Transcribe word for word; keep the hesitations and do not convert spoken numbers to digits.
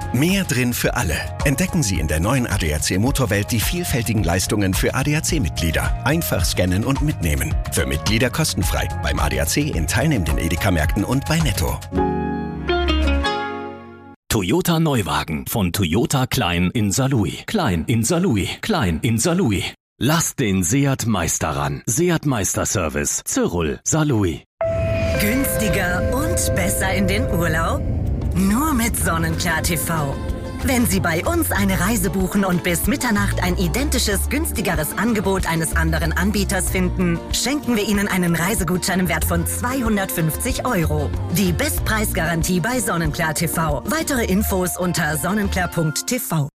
Mehr drin für alle. Entdecken Sie in der neuen A D A C Motorwelt die vielfältigen Leistungen für A D A C-Mitglieder. Einfach scannen und mitnehmen. Für Mitglieder kostenfrei. Beim A D A C in teilnehmenden Edeka-Märkten und bei Netto. Toyota Neuwagen von Toyota Klein in Saarlouis. Klein in Saarlouis. Klein in Saarlouis. Lasst den Seat Meister ran. Seat Meister Service. Zürich, Saarlouis. Günstiger und besser in den Urlaub? Nur mit Sonnenklar T V. Wenn Sie bei uns eine Reise buchen und bis Mitternacht ein identisches, günstigeres Angebot eines anderen Anbieters finden, schenken wir Ihnen einen Reisegutschein im Wert von zweihundertfünfzig Euro. Die Bestpreisgarantie bei Sonnenklar T V. Weitere Infos unter sonnenklar punkt t v.